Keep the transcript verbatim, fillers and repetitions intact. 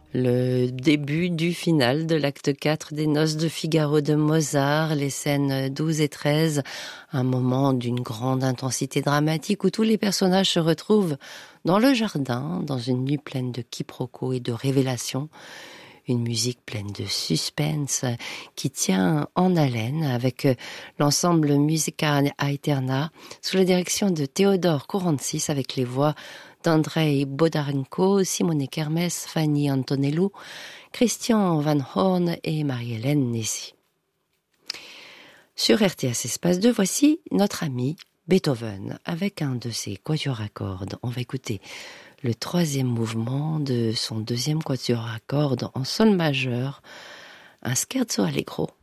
Le début du final de l'acte quatre des Noces de Figaro de Mozart, les scènes douze et treize, un moment d'une grande intensité dramatique où tous les personnages se retrouvent dans le jardin, dans une nuit pleine de quiproquos et de révélations. Une musique pleine de suspense qui tient en haleine avec l'ensemble Musica Aeterna sous la direction de Théodore Courantzis avec les voix d'Andrei Bodarenko, Simone Kermes, Fanny Antonello, Christian Van Horn et Marie-Hélène Nessy. Sur R T S Espace deux, voici notre ami Beethoven avec un de ses quatuors à cordes. On va écouter le troisième mouvement de son deuxième quatuor à cordes en sol majeur, un scherzo allegro.